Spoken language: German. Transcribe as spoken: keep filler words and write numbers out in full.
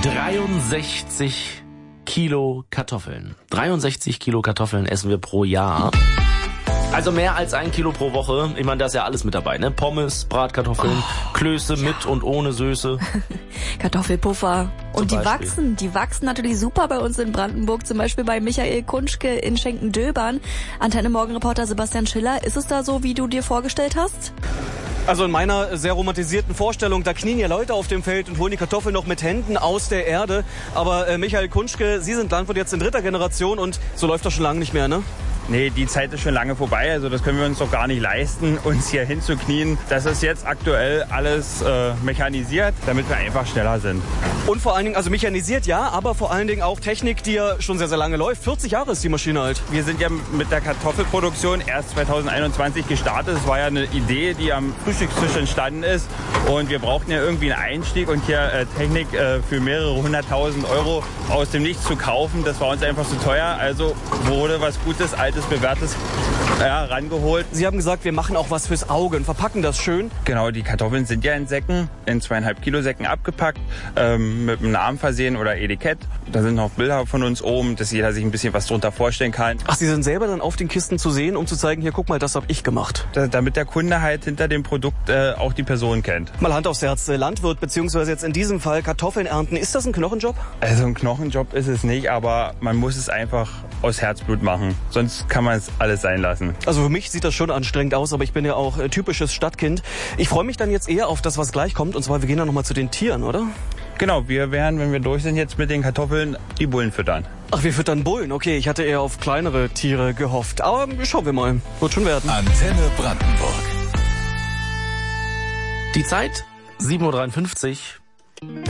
dreiundsechzig Kilo Kartoffeln. dreiundsechzig Kilo Kartoffeln essen wir pro Jahr. Also mehr als ein Kilo pro Woche. Ich meine, da ist ja alles mit dabei, ne? Pommes, Bratkartoffeln, oh, Klöße ja. mit und ohne Soße. Kartoffelpuffer. Und die Beispiel. wachsen, die wachsen natürlich super bei uns in Brandenburg. Zum Beispiel bei Michael Kunschke in Schenken-Döbern. Antenne Morgenreporter Sebastian Schiller. Ist es da so, wie du dir vorgestellt hast? Also in meiner sehr romantisierten Vorstellung, da knien ja Leute auf dem Feld und holen die Kartoffeln noch mit Händen aus der Erde. Aber äh, Michael Kunschke, Sie sind Landwirt jetzt in dritter Generation und so läuft das schon lange nicht mehr, ne? Nee, die Zeit ist schon lange vorbei, also das können wir uns doch gar nicht leisten, uns hier hinzuknien. Das ist jetzt aktuell alles äh, mechanisiert, damit wir einfach schneller sind. Und vor allen Dingen, also mechanisiert ja, aber vor allen Dingen auch Technik, die ja schon sehr, sehr lange läuft. vierzig Jahre ist die Maschine alt. Wir sind ja mit der Kartoffelproduktion erst zweitausendeinundzwanzig gestartet. Es war ja eine Idee, die am Frühstückstisch entstanden ist. Und wir brauchten ja irgendwie einen Einstieg und hier äh, Technik äh, für mehrere hunderttausend Euro aus dem Nichts zu kaufen. Das war uns einfach zu teuer. Also wurde was Gutes, Altes, Bewährtes ja, rangeholt. Sie haben gesagt, wir machen auch was fürs Auge und verpacken das schön. Genau, die Kartoffeln sind ja in Säcken, in zweieinhalb Kilo Säcken abgepackt, ähm, mit einem Namen versehen oder Etikett. Da sind noch Bilder von uns oben, dass jeder sich ein bisschen was drunter vorstellen kann. Ach, Sie sind selber dann auf den Kisten zu sehen, um zu zeigen, hier, guck mal, das habe ich gemacht. Da, damit der Kunde halt hinter dem Produkt äh, auch die Person kennt. Mal Hand aufs Herz, Landwirt, beziehungsweise jetzt in diesem Fall Kartoffeln ernten, ist das ein Knochenjob? Also ein Knochenjob ist es nicht, aber man muss es einfach aus Herzblut machen. Sonst kann man es alles sein lassen. Also für mich sieht das schon anstrengend aus, aber ich bin ja auch äh, typisches Stadtkind. Ich freue mich dann jetzt eher auf das, was gleich kommt, und zwar wir gehen dann nochmal zu den Tieren, oder? Genau, wir werden, wenn wir durch sind jetzt mit den Kartoffeln, die Bullen füttern. Ach, wir füttern Bullen? Okay, ich hatte eher auf kleinere Tiere gehofft. Aber schauen wir mal. Wird schon werden. Antenne Brandenburg. Die Zeit sieben Uhr dreiundfünfzig.